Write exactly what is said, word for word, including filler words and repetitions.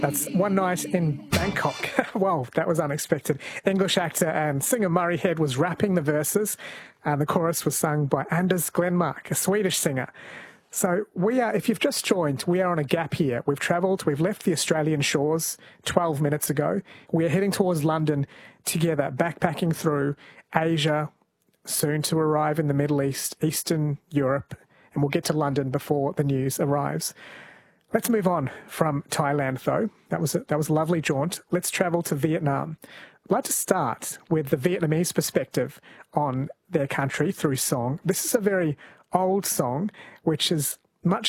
That's One Night in Bangkok. Wow, that was unexpected. English actor and singer Murray Head was rapping the verses, and the chorus was sung by Anders Glenmark, a Swedish singer. So we are, if you've just joined, we are on a gap here. We've travelled, we've left the Australian shores twelve minutes ago. We are heading towards London together, backpacking through Asia, soon to arrive in the Middle East, Eastern Europe, and we'll get to London before the news arrives. Let's move on from Thailand, though. That was a, that was a lovely jaunt. Let's travel to Vietnam. I'd like to start with the Vietnamese perspective on their country through song. This is a very old song, which is